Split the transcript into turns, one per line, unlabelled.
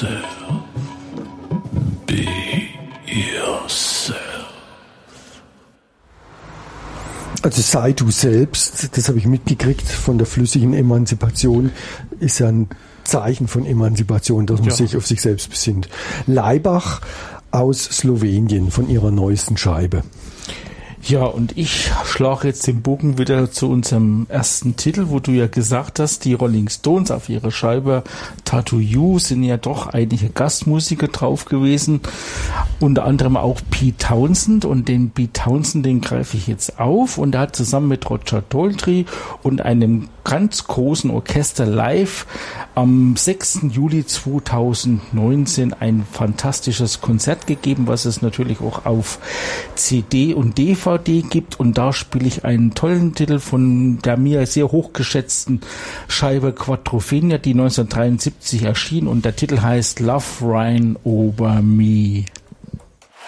yourself. Be yourself.
Also sei du selbst, das habe ich mitgekriegt von der flüssigen Emanzipation, ist ja ein Zeichen von Emanzipation, dass man sich auf sich selbst besinnt. Laibach aus Slowenien von ihrer neuesten Scheibe.
Ja, und ich schlage jetzt den Bogen wieder zu unserem ersten Titel, wo du ja gesagt hast, die Rolling Stones auf ihrer Scheibe Tattoo You sind ja doch einige Gastmusiker drauf gewesen, unter anderem auch Pete Townshend, und den Pete Townshend, den greife ich jetzt auf, und er hat zusammen mit Roger Daltrey und einem ganz großen Orchester live am 6. Juli 2019 ein fantastisches Konzert gegeben, was es natürlich auch auf CD und DVD gibt, und da spiele ich einen tollen Titel von der mir sehr hochgeschätzten Scheibe Quadrophenia, die 1973 erschien, und der Titel heißt Love Reign Over Me.